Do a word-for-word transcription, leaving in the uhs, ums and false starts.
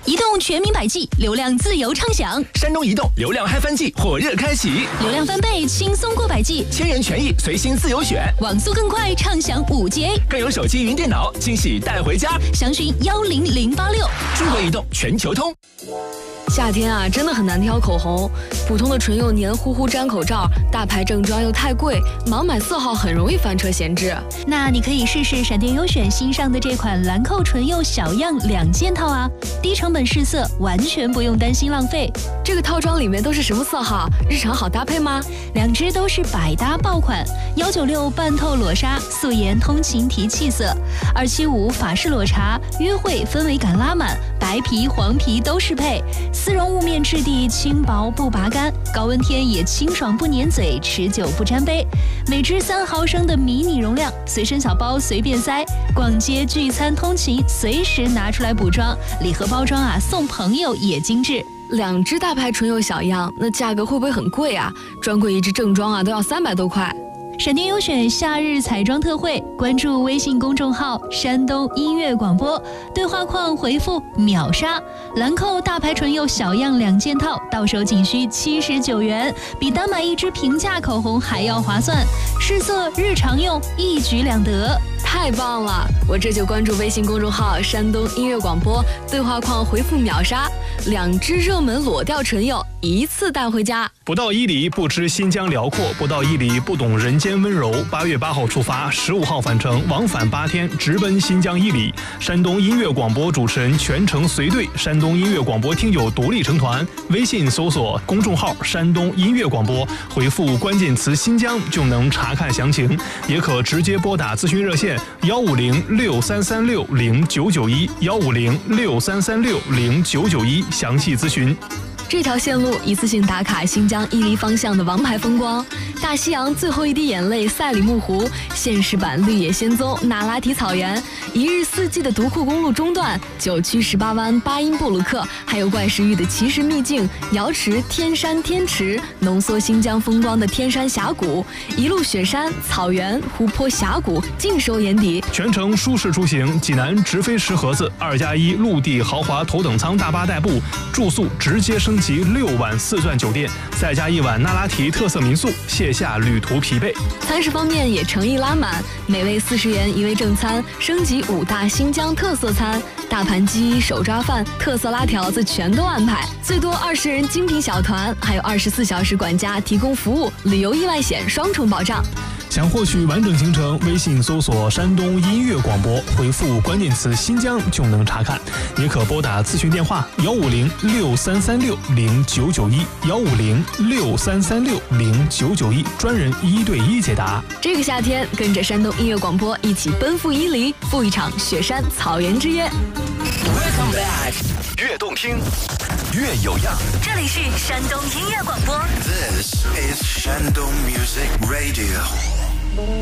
移动全民百 G， 流量自由畅享。 山东移动流量嗨翻季火热开启， 流量翻倍，轻松过百 G， 千元权益随心自由选， 网速更快，畅享五 G A， 更有手机云电脑惊喜带回家。 详询幺零零八六。 中国移动全球通。 夏天啊，真的很难挑口红。普通的唇釉黏糊糊粘口罩，大牌正装又太贵，盲买色号很容易翻车闲置。 那你可以试试闪电优选新上的这款兰蔻唇釉小样两件套啊，低成本试色，完全不用担心浪费。 这个套装里面都是什么色号？日常好搭配吗？ 两支都是百搭爆款，一九六半透裸纱素颜通勤提气色，二七五法式裸茶约会氛围感拉满，白皮黄皮都适配。丝绒雾面质地轻薄不拔干，高温天也清爽不粘嘴，持久不沾杯。每支三毫升的迷你容量，随身小包随便塞，逛街聚餐通勤随时拿出来补妆。礼盒包装啊，送朋友也精致。 两支大牌唇釉小样，那价格会不会很贵啊？专柜一支正装啊都要三百多块。 闪电优选夏日彩妆特惠，关注微信公众号山东音乐广播，对话框回复秒杀，兰蔻大牌唇釉小样两件套，到手仅需七十九元，比单买一支平价口红还要划算，试色日常用一举两得。 太棒了！我这就关注微信公众号山东音乐广播，对话框回复秒杀，两支热门裸调唇釉一次带回家。 不到伊犁不知新疆辽阔，不到伊犁不懂人间温柔。八月八号出发，十五号返程，往返八天，直奔新疆伊犁。山东音乐广播主持人全程随队，山东音乐广播听友独立成团。微信搜索公众号山东音乐广播，回复关键词新疆就能查看详情，也可直接拨打咨询热线幺五零六三三六零九九一幺五零六三三六零九九一详细咨询。 这条线路一次性打卡新疆伊犁方向的王牌风光，大西洋最后一滴眼泪赛里木湖，现实版绿野仙踪那拉提草原，一日四季的独库公路中段，九曲十八弯巴音布鲁克，还有怪石峪的奇石秘境瑶池天山天池，浓缩新疆风光的天山峡谷，一路雪山草原湖泊峡谷尽收眼底。 全程舒适出行，济南直飞石河子二加一陆地豪华头等舱大巴代步，住宿直接升级六晚四钻酒店，再加一晚那拉提特色民宿，卸下旅途疲惫。 餐食方面也诚意拉满，每位四十元一位正餐，升级五大新疆特色餐，大盘鸡、手抓饭、特色拉条子全都安排，最多二十人精品小团，还有二十四小时管家提供服务，旅游意外险双重保障。 想获取完整行程，微信搜索山东音乐广播，回复关键词新疆就能查看，也可拨打咨询电话幺五零六三三六零九九一幺五零六三三六零九九一，专人一对一解答。 这个夏天，跟着山东音乐广播一起奔赴伊犁，赴一场雪山草原之约。 Welcome back， 越动听，越有样。 这里是山东音乐广播。 This is Shandong Music Radio.